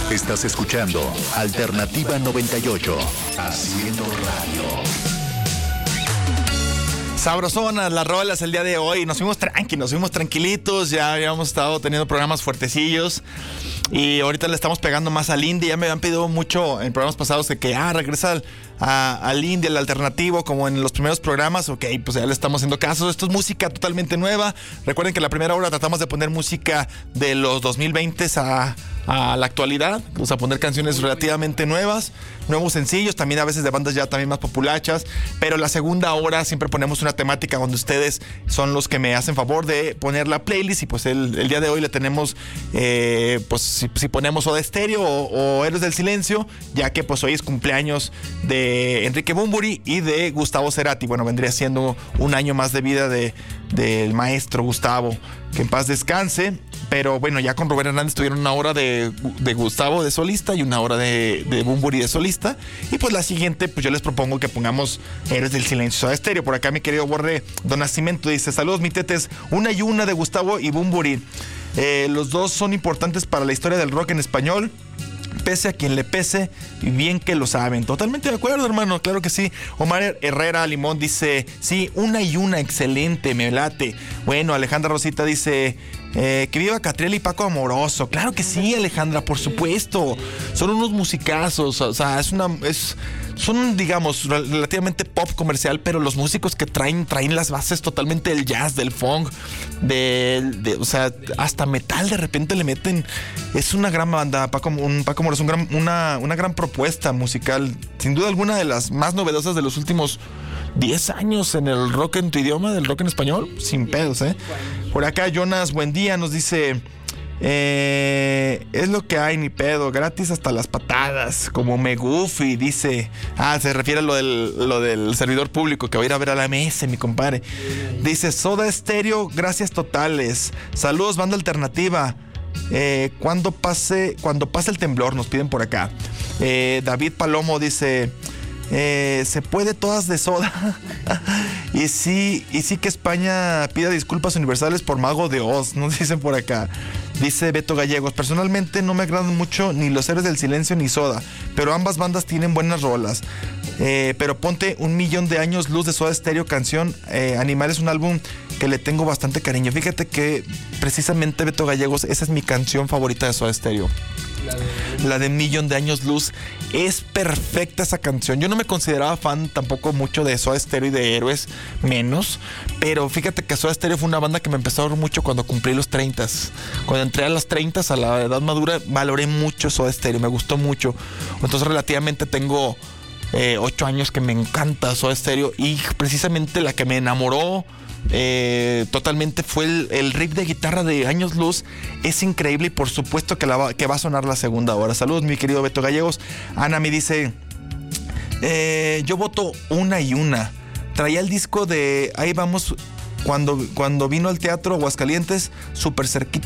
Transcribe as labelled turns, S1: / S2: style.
S1: Estás escuchando Alternativa 98, haciendo radio.
S2: Sabrosonas las rolas el día de hoy. Nos fuimos tranquilitos. Ya habíamos estado teniendo programas fuertecillos y ahorita le estamos pegando más al indie. Ya me habían pedido mucho en programas pasados de que regresa al indie, al alternativo, como en los primeros programas. Ok, pues ya le estamos haciendo caso. Esto es música totalmente nueva. Recuerden que en la primera hora tratamos de poner música de los 2020 a la actualidad, vamos a poner canciones relativamente nuevas, nuevos sencillos, también a veces de bandas ya también más populachas, pero la segunda hora siempre ponemos una temática donde ustedes son los que me hacen favor de poner la playlist y pues el día de hoy le tenemos, pues si ponemos Soda Stereo o Héroes del Silencio, ya que pues hoy es cumpleaños de Enrique Bunbury y de Gustavo Cerati. Bueno, vendría siendo un año más de vida del maestro Gustavo, que en paz descanse. Pero bueno, ya con Rubén Hernández tuvieron una hora de Gustavo de solista y una hora de Bunbury de solista. Y pues la siguiente, pues yo les propongo que pongamos Héroes del Silencio, Soda Stereo. Por acá mi querido Borre Don Nacimiento dice: saludos mi tetes, una y una de Gustavo y Bunbury. Los dos son importantes para la historia del rock en español, pese a quien le pese, y bien que lo saben. Totalmente de acuerdo, hermano, claro que sí. Omar Herrera Limón dice: sí, una y una, excelente, me late. Bueno, Alejandra Rosita dice: que viva Catriel y Paco Amoroso. Claro que sí, Alejandra, por supuesto. Son unos musicazos, o sea, son, digamos, relativamente pop comercial, pero los músicos que traen las bases totalmente del jazz, del funk, o sea, hasta metal de repente le meten. Es una gran banda, Paco Amoroso, una gran propuesta musical, sin duda alguna de las más novedosas de los últimos 10 años en el rock en tu idioma, del rock en español, sin pedos, ¿eh? Por acá Jonas, buen día, nos dice: es lo que hay, ni pedo, gratis hasta las patadas, como me goofy, dice. Se refiere a lo del servidor público, que va a ir a ver a la MS, mi compadre. Dice: Soda Stereo, gracias totales. Saludos, banda alternativa. Cuando pase el temblor, nos piden por acá. David Palomo dice: se puede todas de Soda. y sí que España pida disculpas universales por Mago de Oz, nos dicen por acá. Dice Beto Gallegos: personalmente no me agradan mucho ni los Héroes del Silencio ni Soda, pero ambas bandas tienen buenas rolas. Pero ponte Un Millón de Años Luz de Soda Stereo, canción Animal, es un álbum que le tengo bastante cariño. Fíjate que precisamente, Beto Gallegos, esa es mi canción favorita de Soda Stereo. La de Millón de Años Luz. Es perfecta esa canción. Yo no me consideraba fan tampoco mucho de Soda Stereo y de Héroes, menos. Pero fíjate que Soda Stereo fue una banda que me empezó a ver mucho cuando cumplí los 30. Cuando entré a los 30, a la edad madura, valoré mucho Soda Stereo. Me gustó mucho. Entonces relativamente tengo 8 años que me encanta Soda Stereo. Y precisamente la que me enamoró totalmente fue el riff de guitarra de Años Luz. Es increíble y por supuesto que va a sonar la segunda hora. Saludos, mi querido Beto Gallegos. Ana me dice: yo voto una y una. Traía el disco de Ahí Vamos cuando vino al Teatro Aguascalientes, súper cerquita